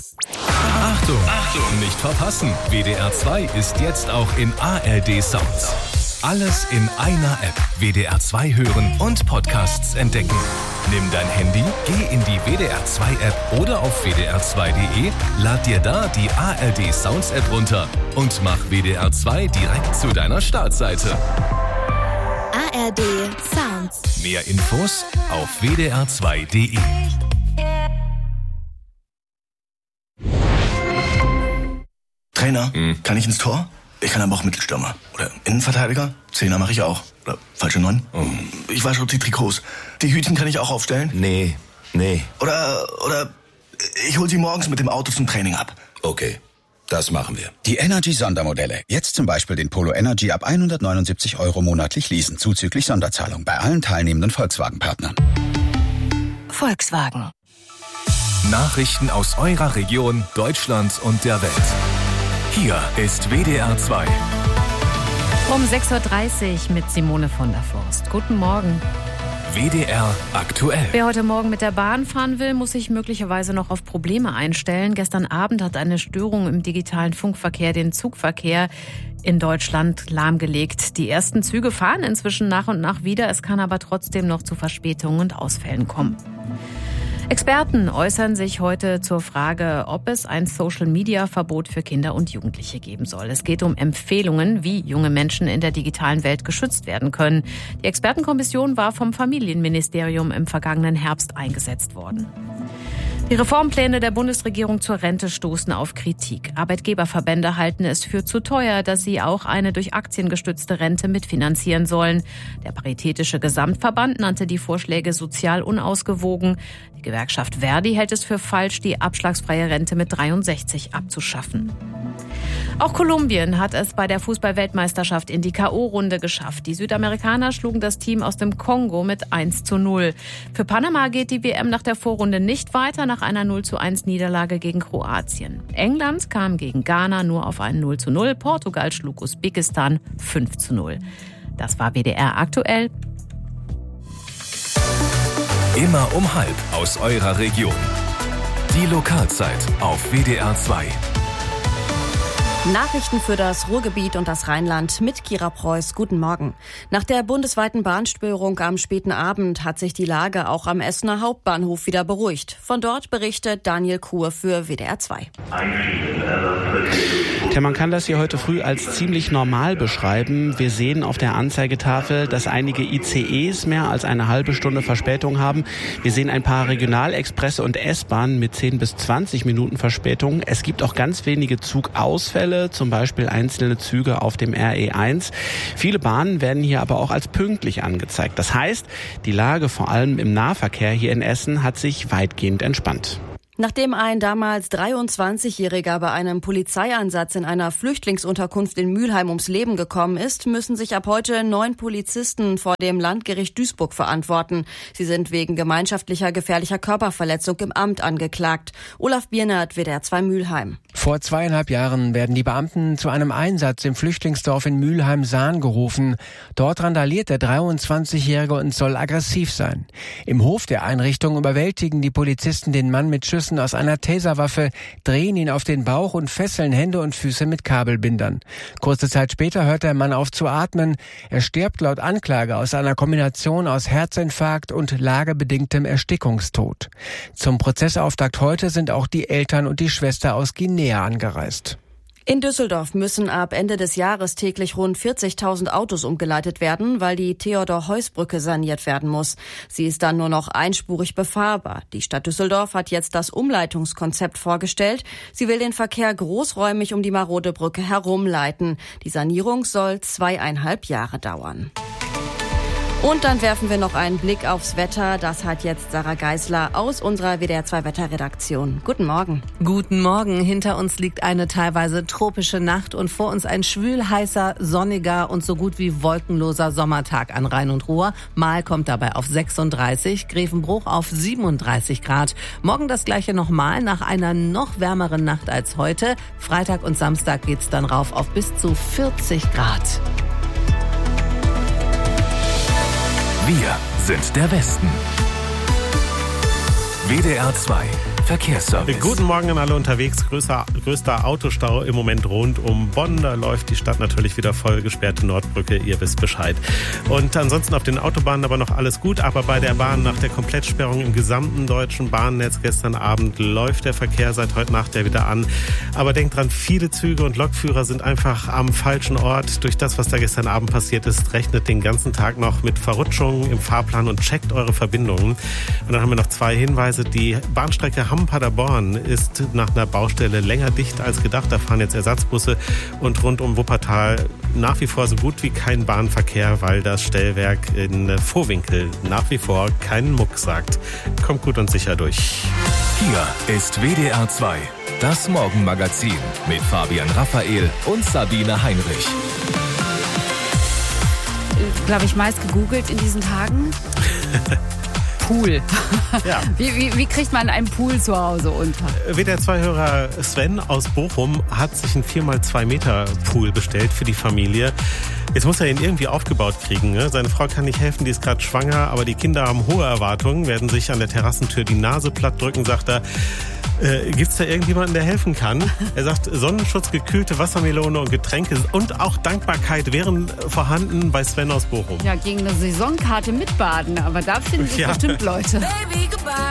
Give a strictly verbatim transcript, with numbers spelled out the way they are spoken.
Achtung, Achtung, nicht verpassen. W D R zwei ist jetzt auch in A R D Sounds. Alles in einer App. W D R zwei hören und Podcasts entdecken. Nimm dein Handy, geh in die W D R zwei App oder auf w d r zwei punkt d e, lad dir da die A R D Sounds App runter und mach W D R zwei direkt zu deiner Startseite. A R D Sounds. Mehr Infos auf w d r zwei punkt d e. Trainer, hm. kann ich ins Tor? Ich kann aber auch Mittelstürmer. Oder Innenverteidiger? Zehner mache ich auch. Oder falsche Neun? Oh. Ich wasche die Trikots. Die Hütchen kann ich auch aufstellen? Nee, nee. Oder, oder ich hol sie morgens mit dem Auto zum Training ab. Okay, das machen wir. Die Energy-Sondermodelle. Jetzt zum Beispiel den Polo Energy ab hundertneunundsiebzig Euro monatlich leasen, zuzüglich Sonderzahlung bei allen teilnehmenden Volkswagen-Partnern. Volkswagen. Nachrichten aus eurer Region, Deutschlands und der Welt. Hier ist W D R zwei. Um sechs Uhr dreißig mit Simone von der Forst. Guten Morgen. W D R aktuell. Wer heute Morgen mit der Bahn fahren will, muss sich möglicherweise noch auf Probleme einstellen. Gestern Abend hat eine Störung im digitalen Funkverkehr den Zugverkehr in Deutschland lahmgelegt. Die ersten Züge fahren inzwischen nach und nach wieder. Es kann aber trotzdem noch zu Verspätungen und Ausfällen kommen. Experten äußern sich heute zur Frage, ob es ein Social-Media-Verbot für Kinder und Jugendliche geben soll. Es geht um Empfehlungen, wie junge Menschen in der digitalen Welt geschützt werden können. Die Expertenkommission war vom Familienministerium im vergangenen Herbst eingesetzt worden. Die Reformpläne der Bundesregierung zur Rente stoßen auf Kritik. Arbeitgeberverbände halten es für zu teuer, dass sie auch eine durch Aktien gestützte Rente mitfinanzieren sollen. Der Paritätische Gesamtverband nannte die Vorschläge sozial unausgewogen. Die Gewerkschaft Verdi hält es für falsch, die abschlagsfreie Rente mit dreiundsechzig abzuschaffen. Auch Kolumbien hat es bei der Fußball-Weltmeisterschaft in die K O-Runde geschafft. Die Südamerikaner schlugen das Team aus dem Kongo mit eins zu null. Für Panama geht die W M nach der Vorrunde nicht weiter, nach einer null zu eins Niederlage gegen Kroatien. England kam gegen Ghana nur auf ein null zu null. Portugal schlug Usbekistan fünf zu null. Das war W D R aktuell. Immer um halb aus eurer Region. Die Lokalzeit auf W D R zwei. Nachrichten für das Ruhrgebiet und das Rheinland mit Kira Preuß. Guten Morgen. Nach der bundesweiten Bahnstörung am späten Abend hat sich die Lage auch am Essener Hauptbahnhof wieder beruhigt. Von dort berichtet Daniel Kur für W D R zwei. Ja, man kann das hier heute früh als ziemlich normal beschreiben. Wir sehen auf der Anzeigetafel, dass einige I C Es mehr als eine halbe Stunde Verspätung haben. Wir sehen ein paar Regionalexpresse und S-Bahnen mit zehn bis zwanzig Minuten Verspätung. Es gibt auch ganz wenige Zugausfälle, zum Beispiel einzelne Züge auf dem R E eins. Viele Bahnen werden hier aber auch als pünktlich angezeigt. Das heißt, die Lage vor allem im Nahverkehr hier in Essen hat sich weitgehend entspannt. Nachdem ein damals dreiundzwanzigjähriger bei einem Polizeieinsatz in einer Flüchtlingsunterkunft in Mülheim ums Leben gekommen ist, müssen sich ab heute neun Polizisten vor dem Landgericht Duisburg verantworten. Sie sind wegen gemeinschaftlicher gefährlicher Körperverletzung im Amt angeklagt. Olaf Biernert, W D R zwei Mülheim. Vor zweieinhalb Jahren werden die Beamten zu einem Einsatz im Flüchtlingsdorf in Mülheim-Sahn gerufen. Dort randaliert der dreiundzwanzigjährige und soll aggressiv sein. Im Hof der Einrichtung überwältigen die Polizisten den Mann mit Schüssen aus einer Taserwaffe, drehen ihn auf den Bauch und fesseln Hände und Füße mit Kabelbindern. Kurze Zeit später hört der Mann auf zu atmen. Er stirbt laut Anklage aus einer Kombination aus Herzinfarkt und lagebedingtem Erstickungstod. Zum Prozessauftakt heute sind auch die Eltern und die Schwester aus Guinea angereist. In Düsseldorf müssen ab Ende des Jahres täglich rund vierzigtausend Autos umgeleitet werden, weil die Theodor-Heuss-Brücke saniert werden muss. Sie ist dann nur noch einspurig befahrbar. Die Stadt Düsseldorf hat jetzt das Umleitungskonzept vorgestellt. Sie will den Verkehr großräumig um die marode Brücke herumleiten. Die Sanierung soll zweieinhalb Jahre dauern. Und dann werfen wir noch einen Blick aufs Wetter. Das hat jetzt Sarah Geisler aus unserer W D R zwei Wetterredaktion. Guten Morgen. Guten Morgen. Hinter uns liegt eine teilweise tropische Nacht und vor uns ein schwül-heißer, sonniger und so gut wie wolkenloser Sommertag an Rhein und Ruhr. Mal kommt dabei auf sechsunddreißig, Grevenbruch auf siebenunddreißig Grad. Morgen das gleiche nochmal nach einer noch wärmeren Nacht als heute. Freitag und Samstag geht's dann rauf auf bis zu vierzig Grad. Wir sind der Westen. W D R zwei Verkehrsservice. Guten Morgen an alle unterwegs. Größer, größter Autostau im Moment rund um Bonn. Da läuft die Stadt natürlich wieder voll. Gesperrte Nordbrücke, ihr wisst Bescheid. Und ansonsten auf den Autobahnen aber noch alles gut. Aber bei der Bahn nach der Komplettsperrung im gesamten deutschen Bahnnetz gestern Abend läuft der Verkehr seit heute Nacht ja wieder an. Aber denkt dran, viele Züge und Lokführer sind einfach am falschen Ort. Durch das, was da gestern Abend passiert ist, rechnet den ganzen Tag noch mit Verrutschungen im Fahrplan und checkt eure Verbindungen. Und dann haben wir noch zwei Hinweise. Die Bahnstrecke Hamm-Paderborn ist nach einer Baustelle länger dicht als gedacht. Da fahren jetzt Ersatzbusse und rund um Wuppertal nach wie vor so gut wie kein Bahnverkehr, weil das Stellwerk in Vohwinkel nach wie vor keinen Muck sagt. Kommt gut und sicher durch. Hier ist W D R zwei, das Morgenmagazin mit Fabian Raphael und Sabine Heinrich. Glaube ich, meist gegoogelt in diesen Tagen. Pool. Ja. Wie, wie, wie kriegt man einen Pool zu Hause unter? W D R zwei-Hörer Sven aus Bochum hat sich einen vier mal zwei Meter Pool bestellt für die Familie. Jetzt muss er ihn irgendwie aufgebaut kriegen. Ne? Seine Frau kann nicht helfen, die ist gerade schwanger, aber die Kinder haben hohe Erwartungen, werden sich an der Terrassentür die Nase platt drücken, sagt er. Äh, Gibt es da irgendjemanden, der helfen kann? Er sagt, Sonnenschutz, gekühlte Wassermelone und Getränke und auch Dankbarkeit wären vorhanden bei Sven aus Bochum. Ja, gegen eine Saisonkarte mitbaden, aber da finden sich ja bestimmt Leute. Baby, goodbye.